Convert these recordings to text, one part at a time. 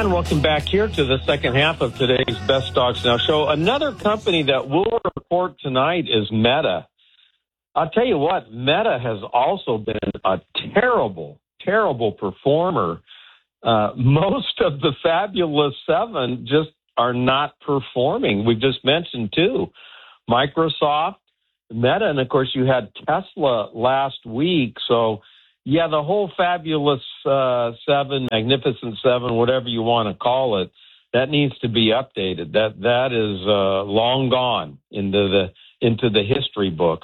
everyone. Welcome back here to the second half of today's Best Stocks Now show. Another company that will report tonight is Meta. I'll tell you what, Meta has also been a terrible, terrible performer. Most of the fabulous seven just are not performing. We've just mentioned two, Microsoft, Meta, and of course you had Tesla last week. So yeah, the whole fabulous seven, magnificent seven, whatever you want to call it, that needs to be updated. That is long gone into the history books.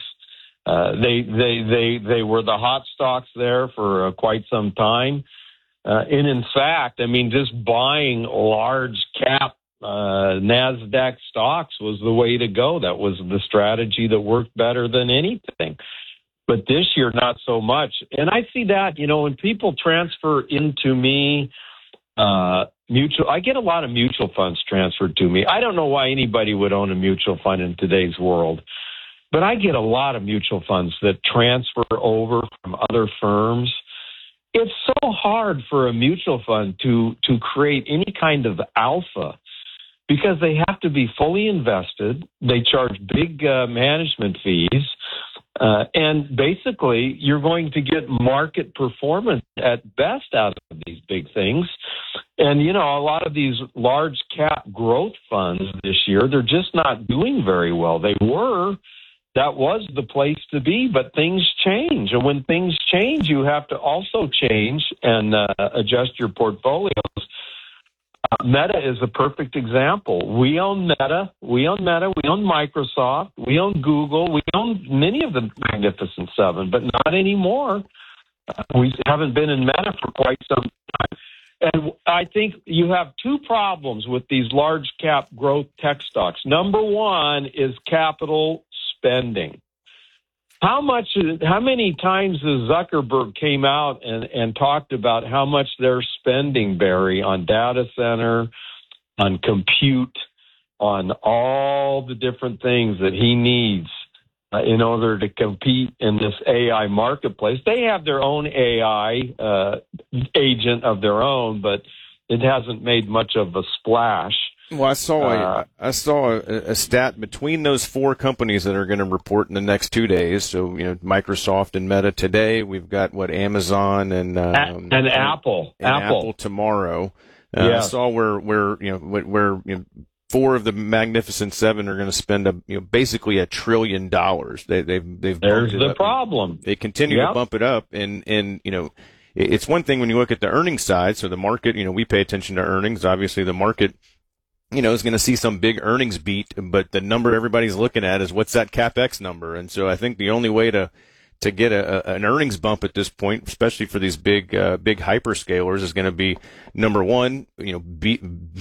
They were the hot stocks there for quite some time. And in fact, I mean, just buying large cap NASDAQ stocks was the way to go. That was the strategy that worked better than anything. But this year, not so much. And I see that, when people transfer into me I get a lot of mutual funds transferred to me. I don't know why anybody would own a mutual fund in today's world. But I get a lot of mutual funds that transfer over from other firms. It's so hard for a mutual fund to create any kind of alpha because they have to be fully invested. They charge big management fees. And basically, you're going to get market performance at best out of these big things. And, a lot of these large cap growth funds this year, they're just not doing very well. They were. That was the place to be, but things change. And when things change, you have to also change and adjust your portfolios. Meta is a perfect example. We own Meta, we own Microsoft, we own Google, we own many of the Magnificent Seven, but not anymore. We haven't been in Meta for quite some time. And I think you have two problems with these large cap growth tech stocks. Number one is capital spending. How many times has Zuckerberg came out and talked about how much they're spending, Barry, on data center, on compute, on all the different things that he needs in order to compete in this AI marketplace? They have their own AI agent of their own, but it hasn't made much of a splash. Well, I saw a stat between those four companies that are going to report in the next 2 days. So, Microsoft and Meta today. We've got Amazon and Apple. Apple tomorrow. I saw where four of the Magnificent Seven are going to spend basically $1 trillion. They've There's the problem. They continue to bump it up, and it's one thing when you look at the earnings side. So the market, we pay attention to earnings. Obviously, the market, is going to see some big earnings beat, but the number everybody's looking at is what's that CapEx number. And so I think the only way to get an earnings bump at this point, especially for these big hyperscalers, is going to be number one, beat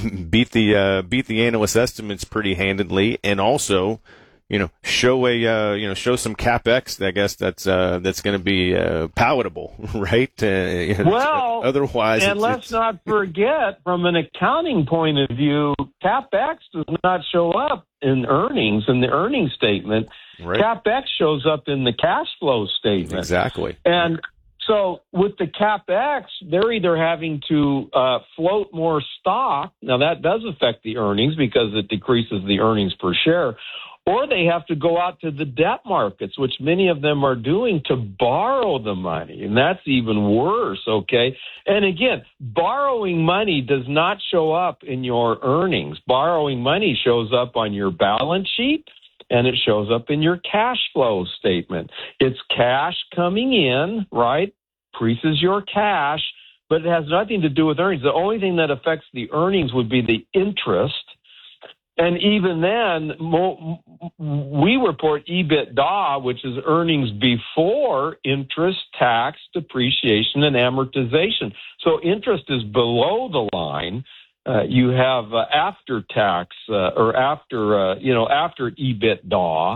the analyst estimates pretty handedly, and also, show some CapEx. I guess that's going to be palatable, right? Otherwise, and let's not forget, from an accounting point of view, CapEx does not show up in earnings, in the earnings statement. Right. CapEx shows up in the cash flow statement. Exactly. And so with the CapEx, they're either having to float more stock. Now, that does affect the earnings because it decreases the earnings per share. Or they have to go out to the debt markets, which many of them are doing, to borrow the money. And that's even worse, okay? And again, borrowing money does not show up in your earnings. Borrowing money shows up on your balance sheet, and it shows up in your cash flow statement. It's cash coming in, right? Increases your cash, but it has nothing to do with earnings. The only thing that affects the earnings would be the interest. And even then, we report EBITDA, which is earnings before interest, tax, depreciation, and amortization. So interest is below the line. You have after tax or after EBITDA.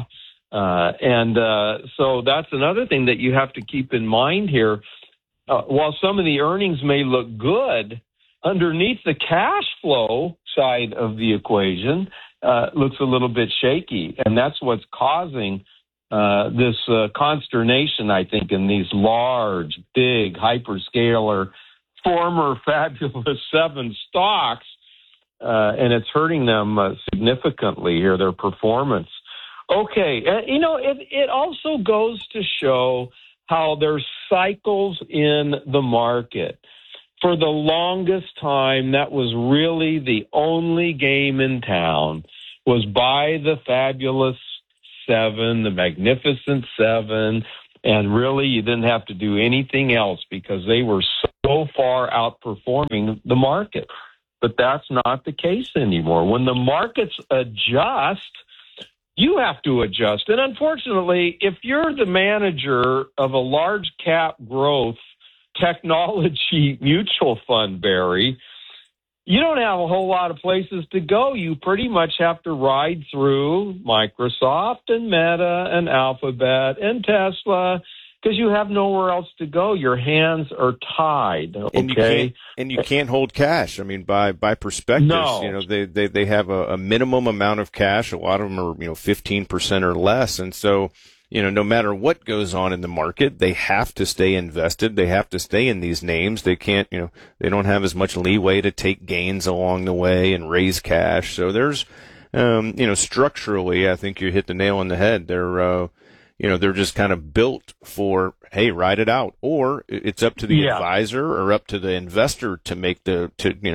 So that's another thing that you have to keep in mind here. While some of the earnings may look good, underneath the cash flow side of the equation looks a little bit shaky, and that's what's causing this consternation, I think, in these large, big hyperscaler former Fabulous 7 stocks, and it's hurting them significantly here, their performance. Okay, it also goes to show how there's cycles in the market. For the longest time, that was really the only game in town, was buy the Fabulous 7, the Magnificent 7, and really you didn't have to do anything else because they were so far outperforming the market. But that's not the case anymore. When the markets adjust, you have to adjust. And unfortunately, if you're the manager of a large cap growth technology mutual fund, Barry, you don't have a whole lot of places to go. You pretty much have to ride through Microsoft and Meta and Alphabet and Tesla because you have nowhere else to go. Your hands are tied. Okay, and you can't hold cash. I mean, by prospectus, no. They have a minimum amount of cash. A lot of them are 15% or less, and so no matter what goes on in the market, they have to stay invested. They have to stay in these names. They can't, they don't have as much leeway to take gains along the way and raise cash. So there's, structurally, I think you hit the nail on the head. They're just kind of built for, hey, ride it out, or it's up to the advisor or up to the investor to make to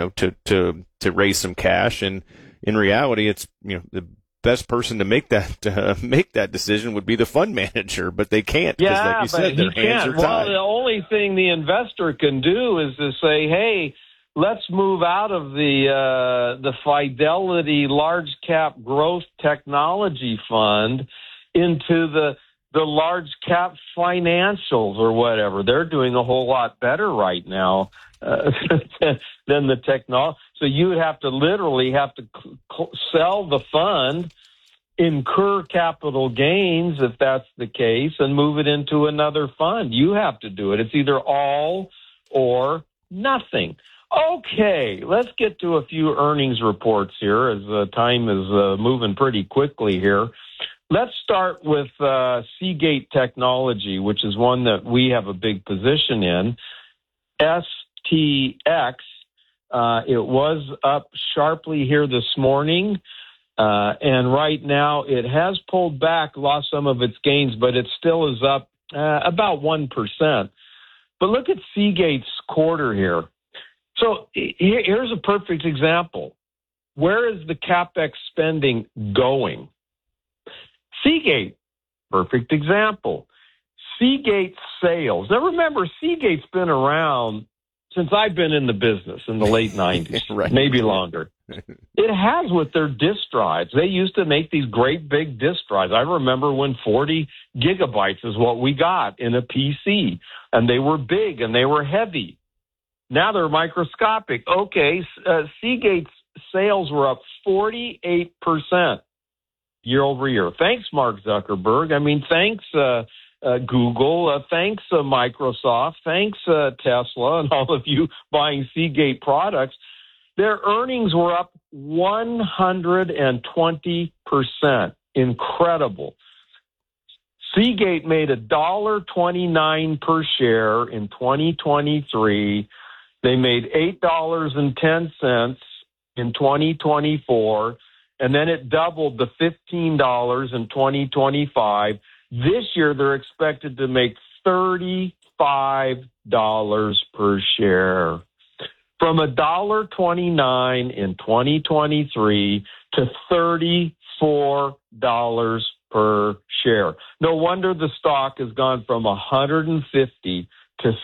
raise some cash. And in reality, it's, the best person to make that decision would be the fund manager, but they can't because, like you said, their hands are tied. Well, the only thing the investor can do is to say, "Hey, let's move out of the Fidelity Large Cap Growth Technology Fund into the large cap financials or whatever." They're doing a whole lot better right now than the technology. So you would have to literally sell the fund, incur capital gains if that's the case, and move it into another fund. You have to do it. It's either all or nothing. Okay, let's get to a few earnings reports here as time is moving pretty quickly here. Let's start with Seagate Technology, which is one that we have a big position in. STX, it was up sharply here this morning, and right now it has pulled back, lost some of its gains, but it still is up about 1%. But look at Seagate's quarter here. So here's a perfect example. Where is the CapEx spending going? Seagate, perfect example. Seagate sales. Now remember, Seagate's been around since I've been in the business in the late 90s, right. Maybe longer. It has with their disk drives. They used to make these great big disk drives. I remember when 40 gigabytes is what we got in a PC, and they were big and they were heavy. Now they're microscopic. Okay, Seagate's sales were up 48% year over year. Thanks, Mark Zuckerberg. I mean, thanks, Google, thanks, Microsoft, thanks, Tesla, and all of you buying Seagate products. Their earnings were up 120%. Incredible. Seagate made $1.29 per share in 2023. They made $8.10 in 2024, and then it doubled to $15 in 2025. This year, they're expected to make $35 per share. From $1.29 in 2023 to $34 per share. No wonder the stock has gone from 150 to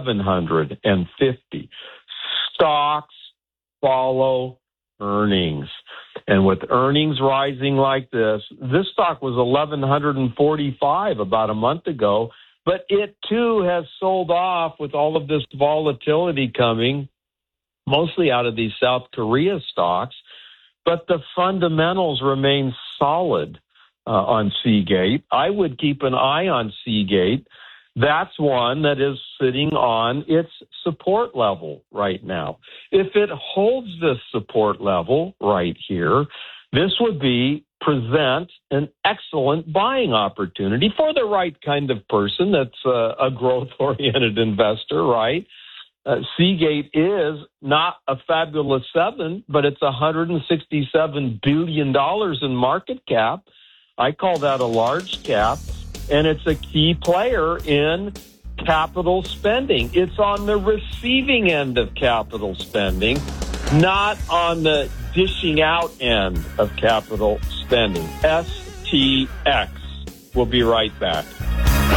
750. Stocks follow earnings. And with earnings rising like this stock was 1,145 about a month ago, but it too has sold off with all of this volatility coming, mostly out of these South Korea stocks. But the fundamentals remain solid on Seagate. I would keep an eye on Seagate. That's one that is sitting on its support level right now. If it holds this support level right here, this would present an excellent buying opportunity for the right kind of person that's a growth-oriented investor, right? Seagate is not a fabulous 7, but it's $167 billion in market cap. I call that a large cap, and it's a key player in capital spending. It's on the receiving end of capital spending, not on the dishing out end of capital spending. STX. We'll be right back.